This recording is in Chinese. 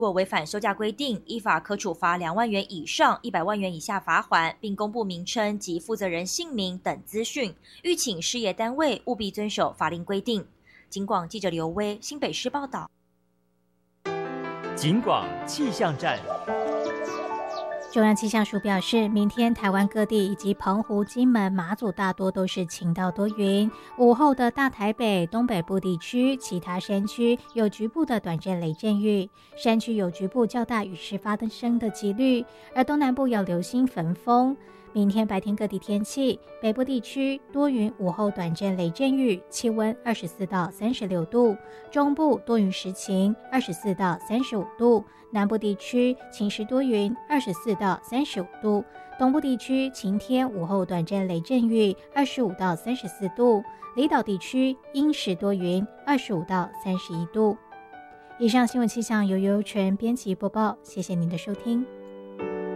若违反休假规定，依法可处罚2万元以上100万元以下罚锾，并公布名称及负责人姓名等资讯。吁请事业单位务必遵守法令规定。警广记者刘威，新北市报道。 警广气象站。 中央气象署表示，明天台湾各地以及澎湖、金门、马祖大多都是晴到多云，午后的大台北、东北部地区、其他山区有局部的短暂雷阵雨，山区有局部较大雨势发生的几率，而东南部有流星焚风。明天白天各地天气，北部地区多云，午后短暂雷阵雨，气温24到36度；中部多云时晴，24到35度；南部地区晴时多云，24到35度；东部地区晴天，午后短暂雷阵雨，25到34度；离岛地区阴时多云，25到31度。以上新闻气象由尤纯编辑播报，谢谢您的收听。